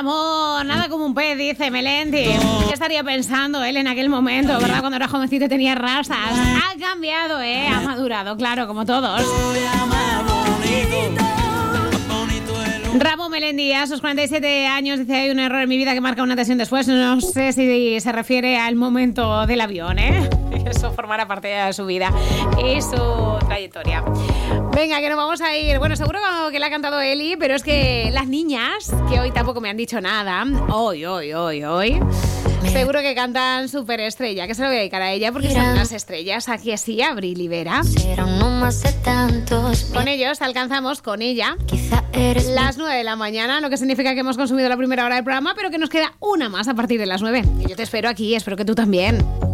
amor, nada como un pez, dice Melendi. ¿Qué estaría pensando él en aquel momento, verdad? Cuando era jovencito y tenía rastas. Ha cambiado, ha madurado, claro, como todos. Ramo Melendi, a sus 47 años, dice: hay un error en mi vida que marca una antes y un después. No sé si se refiere al momento del avión, Eso formará parte de su vida y su trayectoria. Venga, que nos vamos a ir. Bueno, seguro que la ha cantado Eli, pero es que las niñas, que hoy tampoco me han dicho nada, hoy, seguro que cantan Superestrella, que se lo voy a dedicar a ella porque son unas estrellas. Aquí así, Abril y Vera. Con ellos alcanzamos, con ella, las 9 de la mañana, lo que significa que hemos consumido la primera hora del programa, pero que nos queda una más a partir de las 9. Y yo te espero aquí, espero que tú también.